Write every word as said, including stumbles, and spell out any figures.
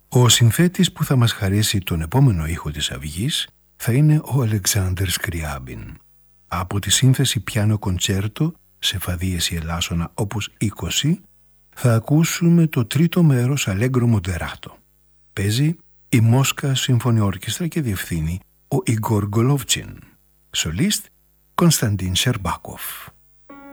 Ο συνθέτης που θα μας χαρίσει τον επόμενο ήχο της Αυγής θα είναι ο Αλεξάνδρ Σκριάμπιν. Από τη σύνθεση πιάνο κοντσέρτο σε φαδίες ή ελάσσονα όπως είκοσι θα ακούσουμε το τρίτο μέρος Allegro Moderato. Παίζει η Μόσκα Σύμφωνη Όρκεστρα και διευθύνει ο Ιγκόρ Γκολόβτσιν. Σολίστ Κωνσταντίν Σερμπάκοφ.